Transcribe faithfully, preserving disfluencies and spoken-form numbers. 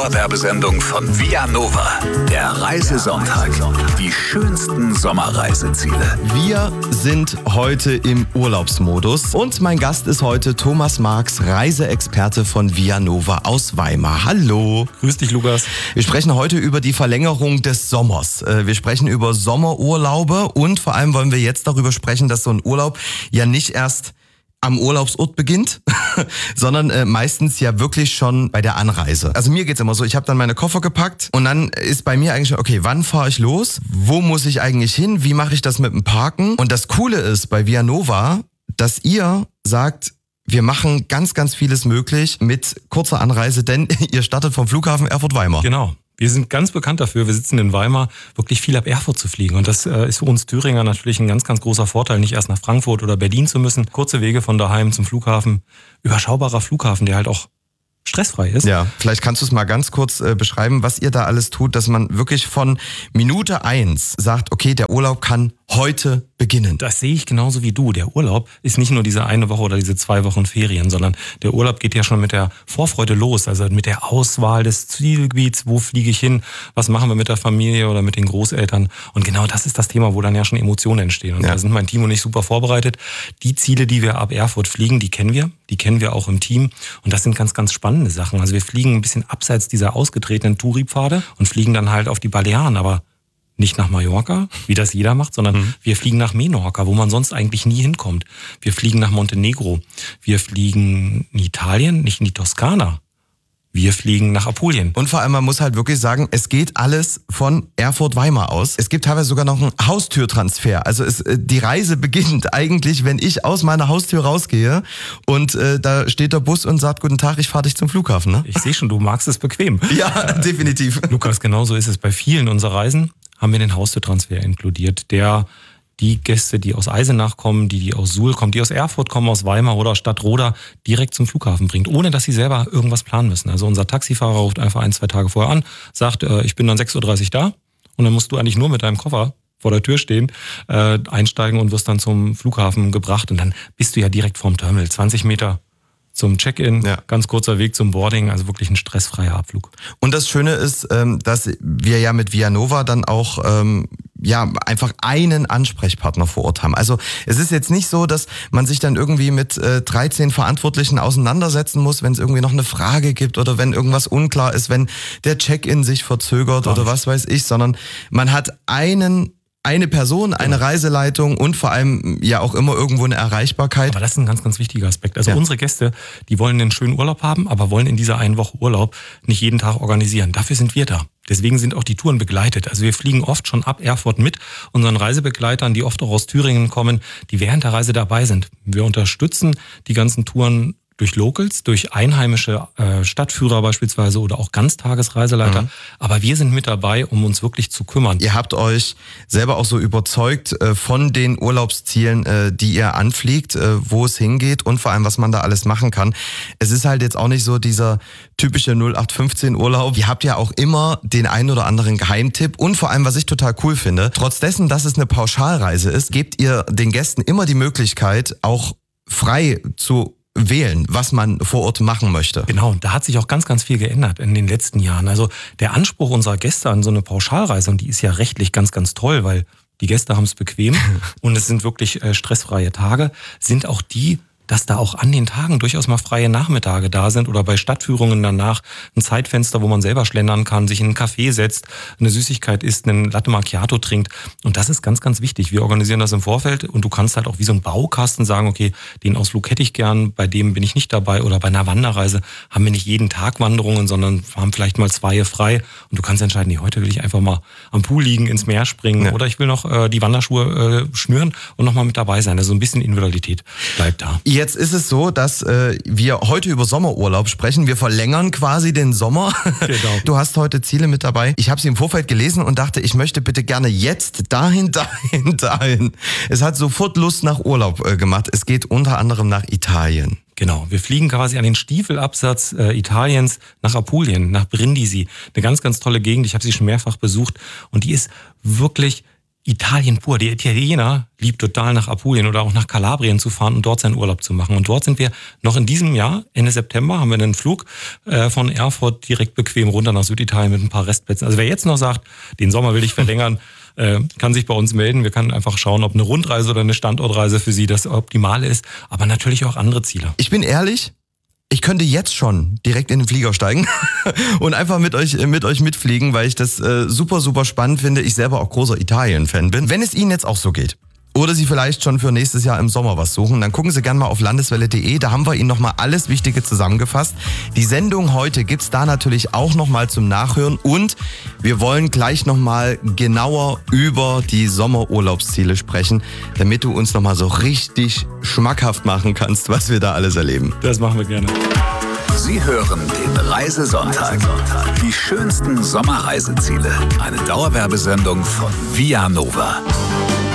Dauerwerbesendung von Vianova. Der Reisesonntag. Die schönsten Sommerreiseziele. Wir sind heute im Urlaubsmodus und mein Gast ist heute Thomas Marx, Reiseexperte von Vianova aus Weimar. Hallo. Grüß dich, Lukas. Wir sprechen heute über die Verlängerung des Sommers. Wir sprechen über Sommerurlaube und vor allem wollen wir jetzt darüber sprechen, dass so ein Urlaub ja nicht erst am Urlaubsort beginnt, sondern äh, meistens ja wirklich schon bei der Anreise. Also mir geht's immer so, ich habe dann meine Koffer gepackt und dann ist bei mir eigentlich, okay, wann fahre ich los? Wo muss ich eigentlich hin? Wie mache ich das mit dem Parken? Und das Coole ist bei Vianova, dass ihr sagt, wir machen ganz, ganz vieles möglich mit kurzer Anreise, denn ihr startet vom Flughafen Erfurt-Weimar. Genau. Wir sind ganz bekannt dafür, wir sitzen in Weimar, wirklich viel ab Erfurt zu fliegen. Und das äh, ist für uns Thüringer natürlich ein ganz, ganz großer Vorteil, nicht erst nach Frankfurt oder Berlin zu müssen. Kurze Wege von daheim zum Flughafen. Überschaubarer Flughafen, der halt auch stressfrei ist. Ja, vielleicht kannst du es mal ganz kurz äh, beschreiben, was ihr da alles tut, dass man wirklich von Minute eins sagt, okay, der Urlaub kann heute beginnen. Das sehe ich genauso wie du. Der Urlaub ist nicht nur diese eine Woche oder diese zwei Wochen Ferien, sondern der Urlaub geht ja schon mit der Vorfreude los, also mit der Auswahl des Zielgebiets, wo fliege ich hin, was machen wir mit der Familie oder mit den Großeltern. Und genau das ist das Thema, wo dann ja schon Emotionen entstehen. Und ja. Da sind mein Team und ich super vorbereitet. Die Ziele, die wir ab Erfurt fliegen, die kennen wir, die kennen wir auch im Team. Und das sind ganz, ganz spannende Sachen. Also wir fliegen ein bisschen abseits dieser ausgetretenen Touri-Pfade und fliegen dann halt auf die Balearen, aber nicht nach Mallorca, wie das jeder macht, sondern mhm. wir fliegen nach Menorca, wo man sonst eigentlich nie hinkommt. Wir fliegen nach Montenegro. Wir fliegen in Italien, nicht in die Toskana. Wir fliegen nach Apulien. Und vor allem, man muss halt wirklich sagen, es geht alles von Erfurt-Weimar aus. Es gibt teilweise sogar noch einen Haustürtransfer. Also es, die Reise beginnt eigentlich, wenn ich aus meiner Haustür rausgehe und äh, da steht der Bus und sagt, guten Tag, ich fahre dich zum Flughafen. Ne? Ich sehe schon, du magst es bequem. Ja, definitiv. Lukas, genauso ist es bei vielen unserer Reisen. Haben wir den Haustürtransfer inkludiert, der die Gäste, die aus Eisenach kommen, die, die aus Suhl kommen, die aus Erfurt kommen, aus Weimar oder aus Stadtroda, direkt zum Flughafen bringt, ohne dass sie selber irgendwas planen müssen. Also unser Taxifahrer ruft einfach ein, zwei Tage vorher an, sagt, äh, ich bin dann sechs Uhr dreißig da und dann musst du eigentlich nur mit deinem Koffer vor der Tür stehen, äh, einsteigen und wirst dann zum Flughafen gebracht und dann bist du ja direkt vorm Terminal, zwanzig Meter zum Check-in, ja. Ganz kurzer Weg zum Boarding, also wirklich ein stressfreier Abflug. Und das Schöne ist, dass wir ja mit Vianova dann auch ja einfach einen Ansprechpartner vor Ort haben. Also es ist jetzt nicht so, dass man sich dann irgendwie mit dreizehn Verantwortlichen auseinandersetzen muss, wenn es irgendwie noch eine Frage gibt oder wenn irgendwas unklar ist, wenn der Check-in sich verzögert Gar oder nicht. Was weiß ich, sondern man hat einen Eine Person, eine Reiseleitung und vor allem ja auch immer irgendwo eine Erreichbarkeit. Aber das ist ein ganz, ganz wichtiger Aspekt. Also ja. Unsere Gäste, die wollen einen schönen Urlaub haben, aber wollen in dieser einen Woche Urlaub nicht jeden Tag organisieren. Dafür sind wir da. Deswegen sind auch die Touren begleitet. Also wir fliegen oft schon ab Erfurt mit unseren Reisebegleitern, die oft auch aus Thüringen kommen, die während der Reise dabei sind. Wir unterstützen die ganzen Touren durch Locals, durch einheimische äh, Stadtführer beispielsweise oder auch Ganztagesreiseleiter. Mhm. Aber wir sind mit dabei, um uns wirklich zu kümmern. Ihr habt euch selber auch so überzeugt äh, von den Urlaubszielen, äh, die ihr anfliegt, äh, wo es hingeht und vor allem, was man da alles machen kann. Es ist halt jetzt auch nicht so dieser typische null acht fünfzehn Urlaub. Ihr habt ja auch immer den einen oder anderen Geheimtipp und vor allem, was ich total cool finde, trotz dessen, dass es eine Pauschalreise ist, gebt ihr den Gästen immer die Möglichkeit, auch frei zu wählen, was man vor Ort machen möchte. Genau, und da hat sich auch ganz, ganz viel geändert in den letzten Jahren. Also der Anspruch unserer Gäste an so eine Pauschalreise, und die ist ja rechtlich ganz, ganz toll, weil die Gäste haben es bequem und es sind wirklich äh, stressfreie Tage, sind auch die, dass da auch an den Tagen durchaus mal freie Nachmittage da sind oder bei Stadtführungen danach ein Zeitfenster, wo man selber schlendern kann, sich in einen Café setzt, eine Süßigkeit isst, einen Latte Macchiato trinkt. Und das ist ganz, ganz wichtig. Wir organisieren das im Vorfeld und du kannst halt auch wie so ein Baukasten sagen, okay, den Ausflug hätte ich gern, bei dem bin ich nicht dabei. Oder bei einer Wanderreise haben wir nicht jeden Tag Wanderungen, sondern haben vielleicht mal zwei frei. Und du kannst entscheiden, nee, heute will ich einfach mal am Pool liegen, ins Meer springen ja. Oder ich will noch äh, die Wanderschuhe äh, schnüren und nochmal mit dabei sein. Also ein bisschen Individualität bleibt da. Jetzt ist es so, dass äh, wir heute über Sommerurlaub sprechen. Wir verlängern quasi den Sommer. Genau. Du hast heute Ziele mit dabei. Ich habe sie im Vorfeld gelesen und dachte, ich möchte bitte gerne jetzt dahin, dahin, dahin. Es hat sofort Lust nach Urlaub äh, gemacht. Es geht unter anderem nach Italien. Genau, wir fliegen quasi an den Stiefelabsatz äh, Italiens nach Apulien, nach Brindisi. Eine ganz, ganz tolle Gegend. Ich habe sie schon mehrfach besucht und die ist wirklich Italien pur. Der Italiener liebt total nach Apulien oder auch nach Kalabrien zu fahren und dort seinen Urlaub zu machen. Und dort sind wir noch in diesem Jahr, Ende September, haben wir einen Flug äh, von Erfurt direkt bequem runter nach Süditalien mit ein paar Restplätzen. Also wer jetzt noch sagt, den Sommer will ich verlängern, äh, kann sich bei uns melden. Wir können einfach schauen, ob eine Rundreise oder eine Standortreise für Sie das Optimale ist. Aber natürlich auch andere Ziele. Ich bin ehrlich, ich könnte jetzt schon direkt in den Flieger steigen und einfach mit euch mit euch mitfliegen, weil ich das äh, super, super spannend finde. Ich selber auch großer Italien-Fan bin. Wenn es Ihnen jetzt auch so geht oder Sie vielleicht schon für nächstes Jahr im Sommer was suchen, dann gucken Sie gerne mal auf landeswelle punkt de. Da haben wir Ihnen nochmal alles Wichtige zusammengefasst. Die Sendung heute gibt's da natürlich auch nochmal zum Nachhören. Und wir wollen gleich nochmal genauer über die Sommerurlaubsziele sprechen, damit du uns nochmal so richtig schmackhaft machen kannst, was wir da alles erleben. Das machen wir gerne. Sie hören den Reisesonntag. Die schönsten Sommerreiseziele. Eine Dauerwerbesendung von Via Nova.